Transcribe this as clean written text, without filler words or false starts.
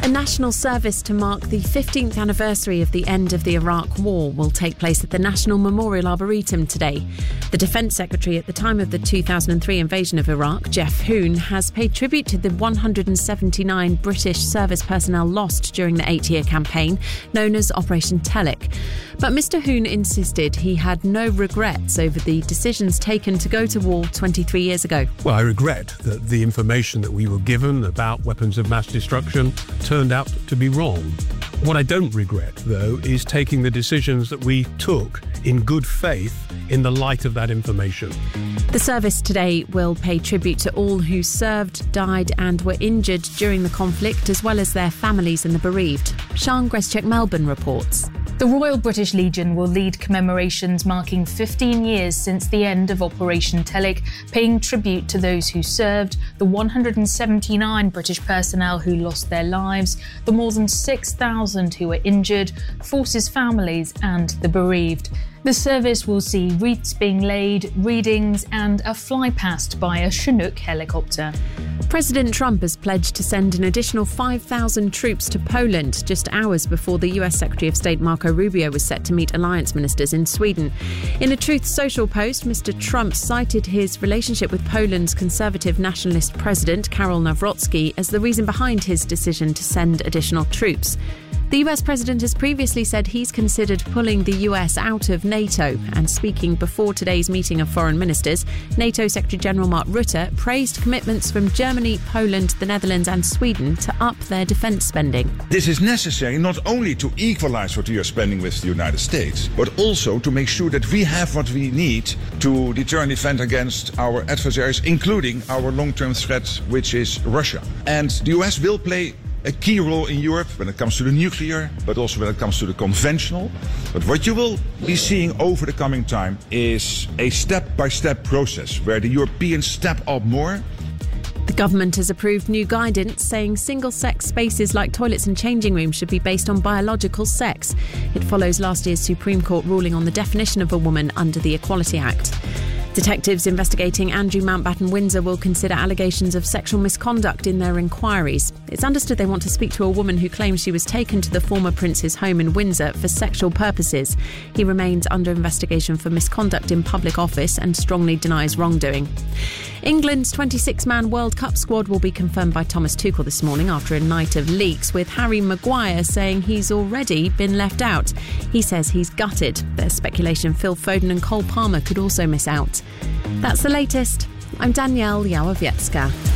A national service to mark the 15th anniversary of the end of the Iraq War will take place at the National Memorial Arboretum today. The Defence Secretary at the time of the 2003 invasion of Iraq, Geoff Hoon, has paid tribute to the 179 British service personnel lost during the 8-year campaign, known as Operation Telic. But Mr Hoon insisted he had no regrets over the decisions taken to go to war 23 years ago. Well, I regret that the information that we were given about weapons of mass destruction turned out to be wrong. What I don't regret, though, is taking the decisions that we took in good faith in the light of that information. The service today will pay tribute to all who served, died and were injured during the conflict, as well as their families and the bereaved. Sian Greschek Melbourne reports. The Royal British Legion will lead commemorations marking 15 years since the end of Operation Telic, paying tribute to those who served, the 179 British personnel who lost their lives, the more than 6,000 who were injured, forces families and the bereaved. The service will see wreaths being laid, readings and a flypast by a Chinook helicopter. President Trump has pledged to send an additional 5,000 troops to Poland just hours before the US Secretary of State Marco Rubio was set to meet alliance ministers in Sweden. In a Truth Social post, Mr Trump cited his relationship with Poland's conservative nationalist president, Karol Nawrocki, as the reason behind his decision to send additional troops. The US president has previously said he's considered pulling the US out of NATO, and speaking before today's meeting of foreign ministers, NATO Secretary-General Mark Rutte praised commitments from Germany, Poland, the Netherlands and Sweden to up their defence spending. This is necessary not only to equalise what we are spending with the United States, but also to make sure that we have what we need to deter and defend against our adversaries, including our long-term threat, which is Russia. And the US will play a key role in Europe when it comes to the nuclear, but also when it comes to the conventional. But what you will be seeing over the coming time is a step-by-step process where the Europeans step up more. The government has approved new guidance saying single-sex spaces like toilets and changing rooms should be based on biological sex. It follows last year's Supreme Court ruling on the definition of a woman under the Equality Act. Detectives investigating Andrew Mountbatten Windsor will consider allegations of sexual misconduct in their inquiries. It's understood they want to speak to a woman who claims she was taken to the former prince's home in Windsor for sexual purposes. He remains under investigation for misconduct in public office and strongly denies wrongdoing. England's 26-man World Cup squad will be confirmed by Thomas Tuchel this morning after a night of leaks, with Harry Maguire saying he's already been left out. He says he's gutted. There's speculation Phil Foden and Cole Palmer could also miss out. That's the latest. I'm Danielle Yałowiecka.